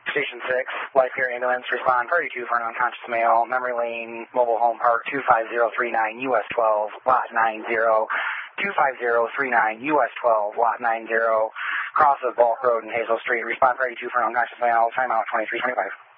Station 6, Life Care Ambulance, respond priority 2 for an unconscious male, Memory Lane, Mobile Home Park, 25039, US 12, Lot 90, 25039, US 12, Lot 90, cross of Bulk Road and Hazel Street, respond priority 2 for an unconscious male, timeout 2325.